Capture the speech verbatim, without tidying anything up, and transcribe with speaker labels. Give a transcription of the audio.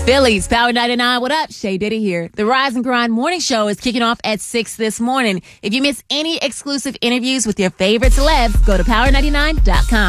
Speaker 1: Phillies, Power ninety-nine, what up? Shay Diddy here. The Rise and Grind morning show is kicking off at six this morning. If you miss any exclusive interviews with your favorite celebs, go to power ninety-nine dot com.